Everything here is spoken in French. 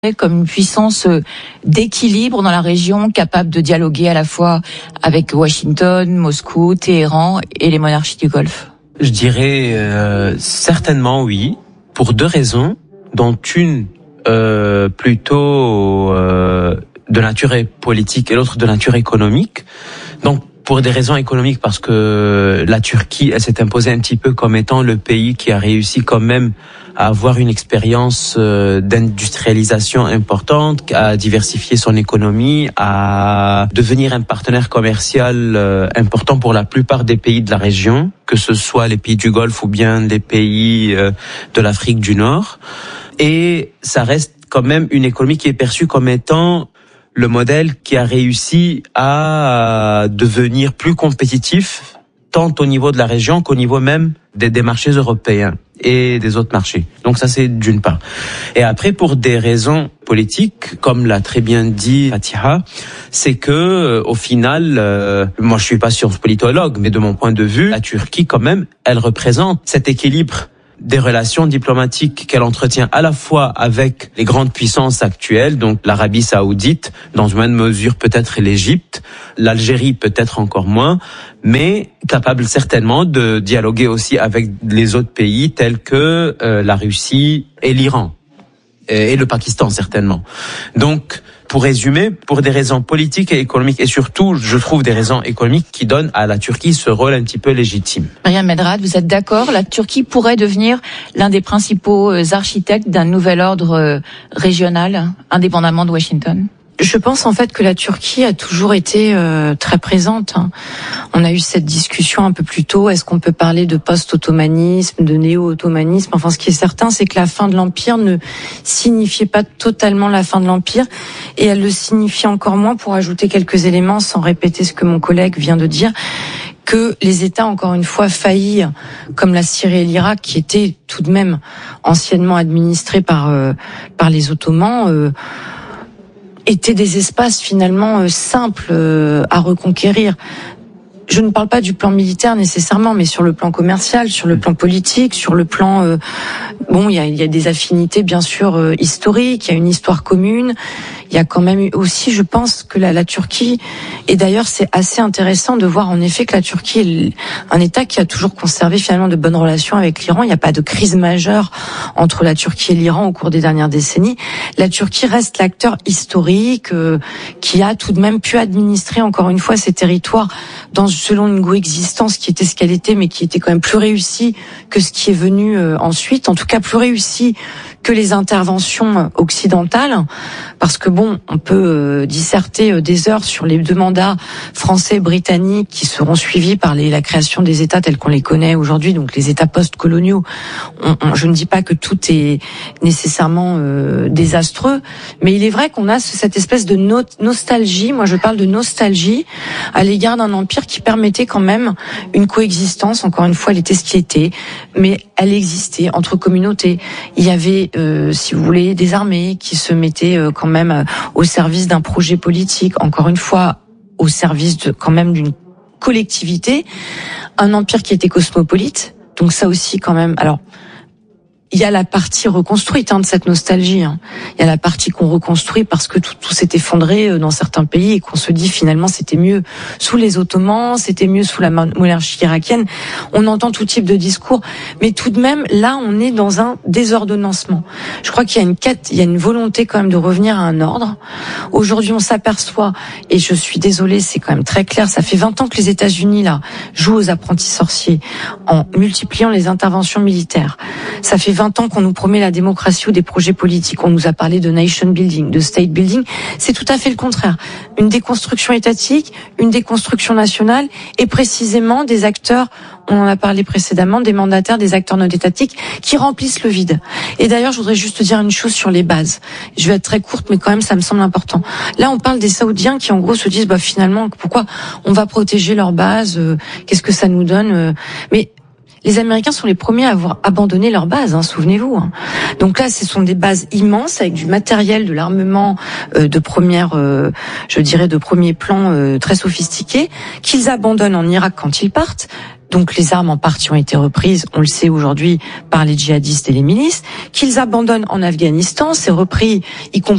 comme une puissance d'équilibre dans la région, capable de dialoguer à la fois avec Washington, Moscou, Téhéran et les monarchies du Golfe? Je dirais certainement oui, pour deux raisons, dont une plutôt de nature politique et l'autre de nature économique. Donc pour des raisons économiques, parce que la Turquie, elle s'est imposée un petit peu comme étant le pays qui a réussi quand même à avoir une expérience d'industrialisation importante, à diversifier son économie, à devenir un partenaire commercial important pour la plupart des pays de la région, que ce soit les pays du Golfe ou bien les pays de l'Afrique du Nord. Et ça reste quand même une économie qui est perçue comme étant le modèle qui a réussi à devenir plus compétitif, tant au niveau de la région qu'au niveau même des marchés européens et des autres marchés. Donc ça, c'est d'une part. Et après, pour des raisons politiques, comme l'a très bien dit Fatiha, c'est que au final, moi je suis pas science-politologue, mais de mon point de vue, la Turquie quand même, elle représente cet équilibre des relations diplomatiques qu'elle entretient à la fois avec les grandes puissances actuelles, donc l'Arabie Saoudite, dans une moindre mesure peut-être l'Égypte, l'Algérie peut-être encore moins, mais capable certainement de dialoguer aussi avec les autres pays tels que la Russie et l'Iran, et le Pakistan certainement. Donc, pour résumer, pour des raisons politiques et économiques, et surtout, je trouve des raisons économiques qui donnent à la Turquie ce rôle un petit peu légitime. Mariam Medrad, vous êtes d'accord? La Turquie pourrait devenir l'un des principaux architectes d'un nouvel ordre régional, indépendamment de Washington? Je pense en fait que la Turquie a toujours été très présente. On a eu cette discussion un peu plus tôt. Est-ce qu'on peut parler de post-ottomanisme, de néo-ottomanisme? Enfin, ce qui est certain, c'est que la fin de l'Empire ne signifiait pas totalement la fin de l'Empire. Et elle le signifie encore moins, pour ajouter quelques éléments, sans répéter ce que mon collègue vient de dire, que les États, encore une fois, faillis, comme la Syrie et l'Irak, qui étaient tout de même anciennement administrés par les Ottomans, étaient des espaces finalement simples à reconquérir. Je ne parle pas du plan militaire nécessairement, mais sur le plan commercial, sur le plan politique, sur le plan... il y a des affinités bien sûr historiques, il y a une histoire commune. Il y a quand même aussi, je pense, que la Turquie, et d'ailleurs c'est assez intéressant de voir en effet que la Turquie est un État qui a toujours conservé finalement de bonnes relations avec l'Iran. Il n'y a pas de crise majeure entre la Turquie et l'Iran au cours des dernières décennies. La Turquie reste l'acteur historique qui a tout de même pu administrer encore une fois ces territoires selon une coexistence qui était ce qu'elle était, mais qui était quand même plus réussie que ce qui est venu ensuite, en tout cas plus réussie que les interventions occidentales, parce que on peut disserter des heures sur les deux mandats français et britanniques qui seront suivis par la création des États tels qu'on les connaît aujourd'hui, donc les États post-coloniaux. Je ne dis pas que tout est nécessairement désastreux, mais il est vrai qu'on a cette espèce de nostalgie, moi je parle de nostalgie, à l'égard d'un empire qui permettait quand même une coexistence. Encore une fois, elle était ce qui était, mais elle existait entre communautés. Il y avait, si vous voulez, des armées qui se mettaient quand même au service d'un projet politique, encore une fois, au service quand même d'une collectivité, un empire qui était cosmopolite. Donc ça aussi quand même. Alors, il y a la partie reconstruite de cette nostalgie. Il y a la partie qu'on reconstruit parce que tout s'est effondré dans certains pays et qu'on se dit finalement c'était mieux sous les Ottomans, c'était mieux sous la monarchie irakienne. On entend tout type de discours, mais tout de même là on est dans un désordonnancement. Je crois qu'il y a une quête, il y a une volonté quand même de revenir à un ordre. Aujourd'hui on s'aperçoit, et je suis désolée, c'est quand même très clair, ça fait 20 ans que les États-Unis là jouent aux apprentis sorciers en multipliant les interventions militaires. Ça fait 20 ans qu'on nous promet la démocratie ou des projets politiques. On nous a parlé de nation building, de state building. C'est tout à fait le contraire. Une déconstruction étatique, une déconstruction nationale et précisément des acteurs, on en a parlé précédemment, des mandataires, des acteurs non étatiques qui remplissent le vide. Et d'ailleurs, je voudrais juste dire une chose sur les bases. Je vais être très courte, mais quand même, ça me semble important. Là, on parle des Saoudiens qui, en gros, se disent, finalement, pourquoi on va protéger leurs bases, qu'est-ce que ça nous donne, mais les Américains sont les premiers à avoir abandonné leurs bases, souvenez-vous. Donc là, ce sont des bases immenses avec du matériel, de l'armement de premier plan très sophistiqué qu'ils abandonnent en Irak quand ils partent. donc les armes en partie ont été reprises, on le sait aujourd'hui, par les djihadistes et les milices, qu'ils abandonnent en Afghanistan, c'est repris, y compris